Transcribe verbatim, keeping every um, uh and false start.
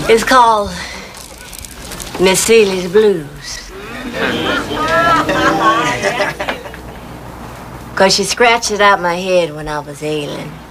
It's called Miss Celie's Blues. Because she scratched it out my head when I was ailing.